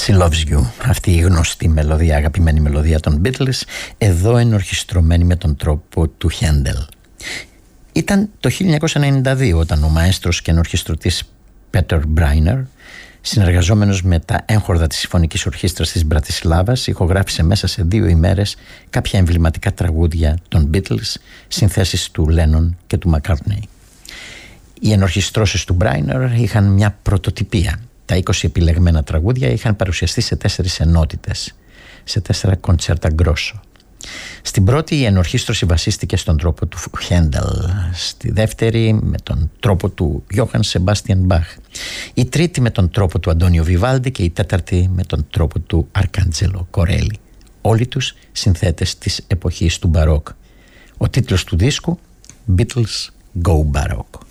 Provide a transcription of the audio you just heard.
She Loves You, αυτή η γνωστή μελωδία, αγαπημένη μελωδία των Beatles, εδώ ενορχιστρωμένη με τον τρόπο του Χέντελ. Ήταν το 1992 όταν ο μαέστρος και ενορχιστρωτής Πέτερ Μπράινερ, συνεργαζόμενος με τα έγχορδα της Συμφωνικής Ορχήστρας της Μπρατισλάβας, ηχογράφησε μέσα σε 2 ημέρες κάποια εμβληματικά τραγούδια των Beatles, συνθέσεις του Λένον και του Μακκάρτνεϊ. Οι ενορχιστρώσεις του Μπράινερ είχαν μια πρωτοτυπία. Τα 20 επιλεγμένα τραγούδια είχαν παρουσιαστεί σε 4 ενότητες, σε 4 κοντσέρτα γκρόσο. Στην πρώτη η ενορχίστρωση βασίστηκε στον τρόπο του Χέντελ, στη δεύτερη με τον τρόπο του Γιώχαν Σεμπάστιαν Μπαχ, η τρίτη με τον τρόπο του Αντώνιο Βιβάλντι και η τέταρτη με τον τρόπο του Αρκάντζελο Κορέλι. Όλοι τους συνθέτες της εποχής του Μπαρόκ. Ο τίτλος του δίσκου Beatles Go Baroque.